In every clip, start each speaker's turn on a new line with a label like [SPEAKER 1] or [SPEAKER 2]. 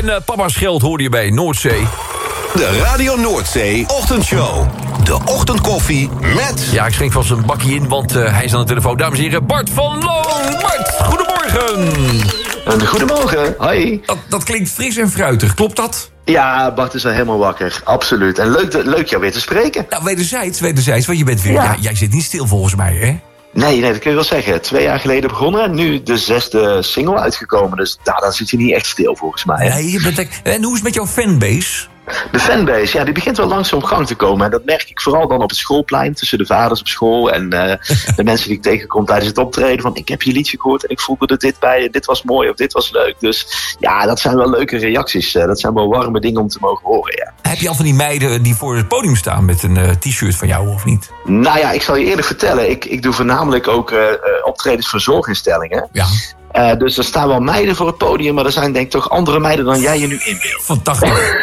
[SPEAKER 1] En Papa Scheld hoorde je bij Noordzee.
[SPEAKER 2] De Radio Noordzee Ochtendshow. De ochtendkoffie met...
[SPEAKER 1] Ja, ik schenk vast een bakje in, want hij is aan de telefoon. Dames en heren, Bart van Loon. Bart, goedemorgen.
[SPEAKER 3] Goedemorgen, hoi.
[SPEAKER 1] Dat klinkt fris en fruitig, klopt dat?
[SPEAKER 3] Ja, Bart is al helemaal wakker, absoluut. En leuk jou weer te spreken.
[SPEAKER 1] Nou, wederzijds, want je bent weer...
[SPEAKER 3] Ja.
[SPEAKER 1] Ja, jij zit niet stil volgens mij, hè?
[SPEAKER 3] Nee, dat kun je wel zeggen. 2 jaar geleden begonnen, nu de 6e single uitgekomen. Dus dan zit je niet echt stil volgens mij. Hè?
[SPEAKER 1] Nee, je bent... En hoe is het met jouw fanbase?
[SPEAKER 3] De fanbase, ja, die begint wel langzaam op gang te komen. En dat merk ik vooral dan op het schoolplein, tussen de vaders op school en de mensen die ik tegenkom tijdens het optreden. Van, ik heb je liedje gehoord en ik voelde er dit bij, dit was mooi of dit was leuk. Dus ja, dat zijn wel leuke reacties. Dat zijn wel warme dingen om te mogen horen, ja.
[SPEAKER 1] Heb je al van die meiden die voor het podium staan met een t-shirt van jou, of niet?
[SPEAKER 3] Nou ja, ik zal je eerlijk vertellen. Ik doe voornamelijk ook optredens voor zorginstellingen.
[SPEAKER 1] Ja.
[SPEAKER 3] Dus er staan wel meiden voor het podium, maar er zijn denk ik toch andere meiden dan jij je nu inbeeldt.
[SPEAKER 1] Fantastisch.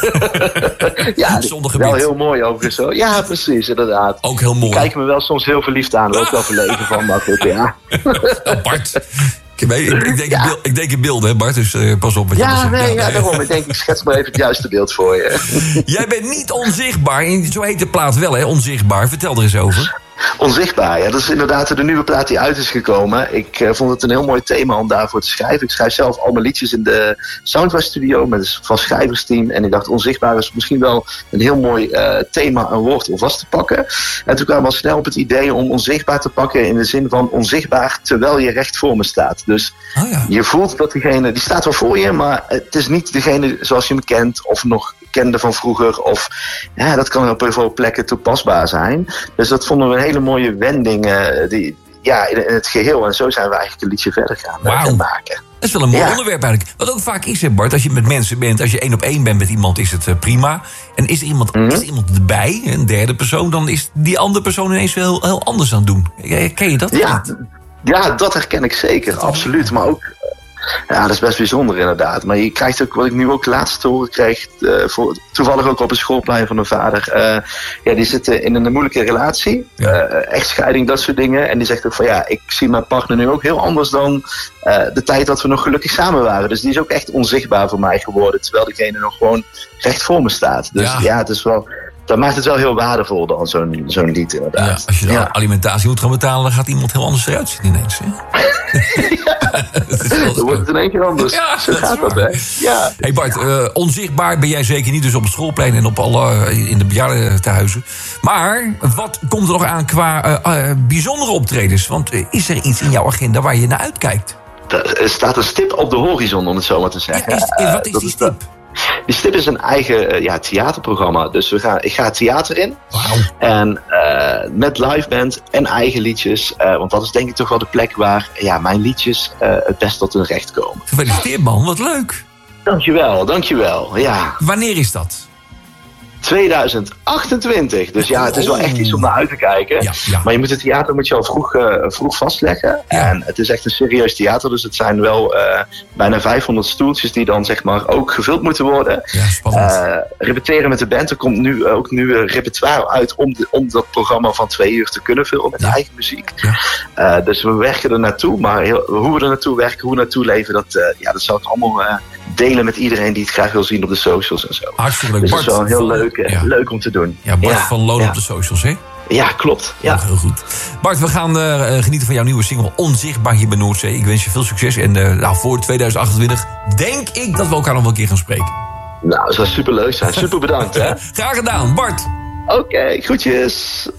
[SPEAKER 3] Ja,
[SPEAKER 1] Zonder
[SPEAKER 3] wel
[SPEAKER 1] gebit.
[SPEAKER 3] heel mooi overigens zo. Ja, precies, inderdaad.
[SPEAKER 1] Ook heel mooi.
[SPEAKER 3] Die kijken me wel soms heel verliefd aan, er ook wel verlegen van, maar goed, ja.
[SPEAKER 1] Nou, Bart, ik denk in beelden, hè Bart, dus pas op wat je
[SPEAKER 3] Ja,
[SPEAKER 1] zegt.
[SPEAKER 3] nee, ja, daarom. Ik denk, ik schets maar even het juiste beeld voor je.
[SPEAKER 1] Jij bent niet onzichtbaar, zo heet de plaat wel, hè, onzichtbaar. Vertel er eens over.
[SPEAKER 3] Onzichtbaar, ja, dat is inderdaad de nieuwe plaat die uit is gekomen. Ik vond het een heel mooi thema om daarvoor te schrijven. Ik schrijf zelf al mijn liedjes in de Soundwave Studio met van schrijversteam. En ik dacht, onzichtbaar is misschien wel een heel mooi thema, een woord om vast te pakken. En toen kwam we al snel op het idee om onzichtbaar te pakken in de zin van onzichtbaar terwijl je recht voor me staat. Dus je voelt dat diegene, die staat wel voor je, maar het is niet degene zoals je hem kent of nog kende van vroeger. Of ja, dat kan op heel veel plekken toepasbaar zijn. Dus dat vonden we een hele mooie wending in het geheel. En zo zijn we eigenlijk een liedje verder gaan maken.
[SPEAKER 1] Dat is wel een mooi onderwerp eigenlijk. Wat ook vaak is, hè Bart, als je met mensen bent, als je 1-op-1 bent met iemand, is het prima. En is er iemand erbij, een derde persoon, dan is die andere persoon ineens wel heel anders aan het doen. Ken je dat?
[SPEAKER 3] Ja, dat herken ik zeker, absoluut. Maar ook... Ja, dat is best bijzonder inderdaad. Maar je krijgt ook, wat ik nu ook laatst te horen kreeg, toevallig ook op een schoolplein van een vader. Die zit in een moeilijke relatie, echtscheiding, dat soort dingen. En die zegt ook van ik zie mijn partner nu ook heel anders dan de tijd dat we nog gelukkig samen waren. Dus die is ook echt onzichtbaar voor mij geworden, terwijl diegene nog gewoon recht voor me staat. Dus het is wel... Dat maakt het wel heel waardevol dan, zo'n lied inderdaad.
[SPEAKER 1] Ja, als je dan alimentatie moet gaan betalen, dan gaat iemand heel anders eruit zien ineens. Hè?
[SPEAKER 3] Dan wordt het in één keer anders.
[SPEAKER 1] Ja,
[SPEAKER 3] zo gaat dat, hè? Ja.
[SPEAKER 1] Hey Bart, onzichtbaar ben jij zeker niet, dus op het schoolplein en op in de bejaardentehuizen. Maar wat komt er nog aan qua bijzondere optredens? Want is er iets in jouw agenda waar je naar uitkijkt?
[SPEAKER 3] Er staat een stip op de horizon, om het zo maar te zeggen.
[SPEAKER 1] Wat is die stip?
[SPEAKER 3] Die stip is een eigen theaterprogramma. Dus ik ga het theater in.
[SPEAKER 1] Wauw.
[SPEAKER 3] En met live band en eigen liedjes. Want dat is denk ik toch wel de plek waar mijn liedjes het best tot hun recht komen.
[SPEAKER 1] Gefeliciteerd man, wat leuk.
[SPEAKER 3] Dankjewel. Ja.
[SPEAKER 1] Wanneer is dat?
[SPEAKER 3] 2028. Dus het is wel echt iets om naar uit te kijken.
[SPEAKER 1] Ja.
[SPEAKER 3] Maar je moet het theater al vroeg vastleggen. Ja. En het is echt een serieus theater. Dus het zijn wel bijna 500 stoeltjes die dan zeg maar ook gevuld moeten worden.
[SPEAKER 1] Ja, spannend.
[SPEAKER 3] Repeteren met de band. Er komt nu ook repertoire uit om dat programma van 2 uur te kunnen vullen met eigen muziek. Ja. Dus we werken er naartoe. Maar hoe we er naartoe werken, hoe we naartoe leven, dat zal ik allemaal delen met iedereen die het graag wil zien op de socials en zo.
[SPEAKER 1] Hartstikke leuk.
[SPEAKER 3] Dus dat is wel heel leuk om te doen.
[SPEAKER 1] Ja, Bart van Loon op de socials, hè?
[SPEAKER 3] Ja, klopt. Ja.
[SPEAKER 1] Heel goed. Bart, we gaan genieten van jouw nieuwe single Onzichtbaar hier bij Noordzee. Ik wens je veel succes. En voor 2028 denk ik dat we elkaar nog wel een keer gaan spreken.
[SPEAKER 3] Nou, dat zou superleuk zijn. Super bedankt, hè?
[SPEAKER 1] Graag gedaan, Bart.
[SPEAKER 3] Oké, groetjes.